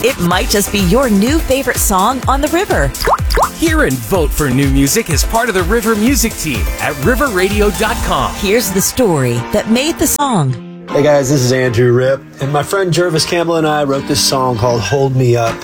It might just be your new favorite song on the river. Hear and vote for new music as part of the River Music Team at riverradio.com. Here's the story that made the song. Hey guys, this is Andrew Ripp, and my friend Jervis Campbell and I wrote this song called Hold Me Up.